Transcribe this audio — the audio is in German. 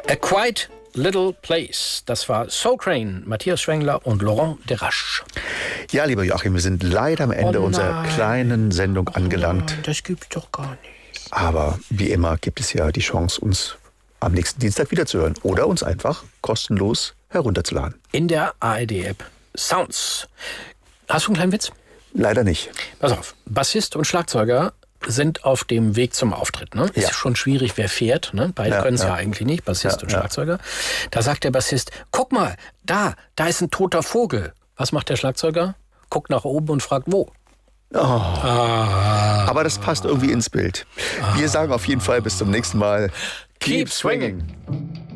A Quiet Little Place. Das war Soul Train, Matthias Schwengler und Laurent Derache. Ja, lieber Joachim, wir sind leider am Ende unserer kleinen Sendung angelangt. Das gibt's doch gar nicht. Aber wie immer gibt es ja die Chance, uns am nächsten Dienstag wiederzuhören oder uns einfach kostenlos herunterzuladen. In der ARD-App Sounds. Hast du einen kleinen Witz? Leider nicht. Pass auf, Bassist und Schlagzeuger sind auf dem Weg zum Auftritt. Ne? Ja. Ist schon schwierig, wer fährt. Ne? Beide können es ja eigentlich nicht, Bassist und Schlagzeuger. Da sagt der Bassist, guck mal, da ist ein toter Vogel. Was macht der Schlagzeuger? Guckt nach oben und fragt, wo? Aber das passt irgendwie ins Bild. Wir sagen auf jeden Fall bis zum nächsten Mal. Keep swinging.